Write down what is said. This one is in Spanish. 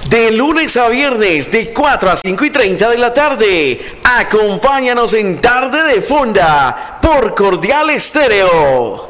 De lunes a viernes, de 4 a 5:30 de la tarde. Acompáñanos en Tarde de Fonda por Cordial Estéreo.